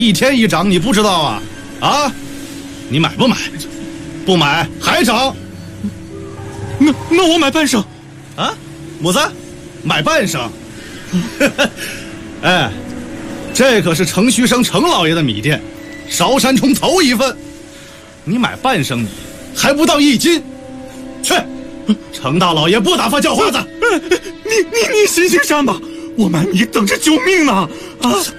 1天1涨，你不知道啊？啊，你买不买？不买还涨。 那我买半升。 啊，母子，买半升。哎，这可是程旭生程老爷的米店，烧山虫头一份。你买半升米，还不到1斤。去，程大老爷不打发叫花子。 你行善吧，我买米等着救命呢！啊！